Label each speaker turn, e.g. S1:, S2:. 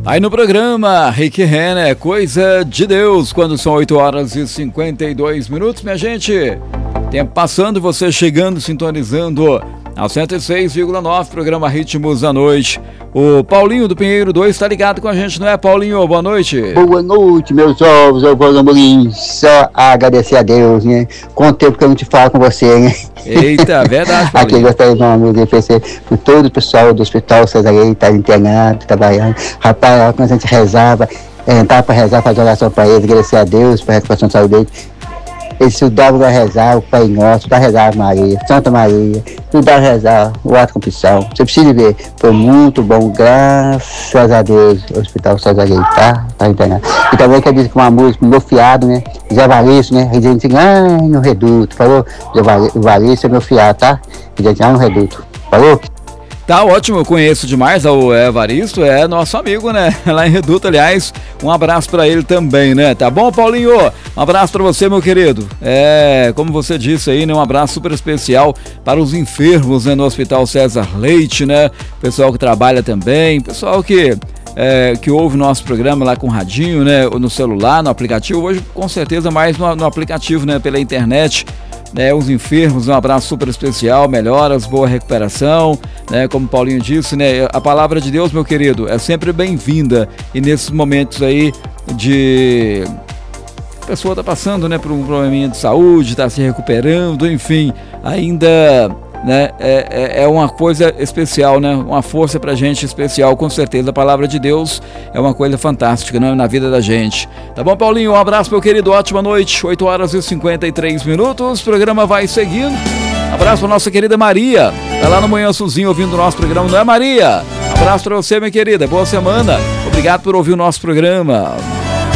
S1: Aí no programa, Rick Renner, Coisa de Deus, quando são 8 horas e 52 minutos, minha gente. Tempo passando, você chegando, sintonizando ao 106,9, programa Ritmos da Noite. O Paulinho do Pinheiro 2 está ligado com a gente, não é, Paulinho? Boa noite.
S2: Boa noite, meus ovos, eu vou Amorim. Só agradecer a Deus, né? Quanto tempo que eu não te falo com você, né?
S1: Eita, verdade, Paulinho.
S2: Aqui gostaria de uma música oferecer por todo o pessoal do Hospital César Leite, tá internado, trabalhando. Rapaz, quando a gente rezava, entrava para rezar, fazer oração para ele, agradecer a Deus pela recuperação de saúde dele. Ele estudava para rezar o Pai Nosso, para rezar a Maria, Santa Maria, estudava a rezar o ato de confissão. Você precisa ver, foi muito bom, graças a Deus, o Hospital César Leite, tá internado. E também quer dizer que uma música, meu fiado, né, Zé Valício, né, a gente lá no Reduto, falou? Zé Valício é meu fiado, tá? A gente lá no Reduto, falou?
S1: Tá ótimo, eu conheço demais o Evaristo, é nosso amigo, né? Lá em Reduto, aliás, um abraço pra ele também, né? Tá bom, Paulinho? Um abraço pra você, meu querido. Como você disse aí, né? Um abraço super especial para os enfermos, né? No Hospital César Leite, né? Pessoal que trabalha também, pessoal que ouve nosso programa lá com o radinho, né? No celular, no aplicativo, hoje com certeza mais no aplicativo, né? Pela internet. Os enfermos, um abraço super especial, melhoras, boa recuperação, né? Como o Paulinho disse, né? A palavra de Deus, meu querido, é sempre bem-vinda. E nesses momentos aí de... a pessoa tá passando, né, por um probleminha de saúde, tá se recuperando, enfim, ainda... né? É uma coisa especial, né? Uma força pra gente especial, com certeza. A palavra de Deus é uma coisa fantástica, né? Na vida da gente. Tá bom, Paulinho? Um abraço, meu querido. Ótima noite. 8 horas e 53 minutos. O programa vai seguindo. Abraço pra nossa querida Maria. Tá lá no Manhã Azulzinho ouvindo o nosso programa, não é, Maria? Abraço pra você, minha querida. Boa semana. Obrigado por ouvir o nosso programa.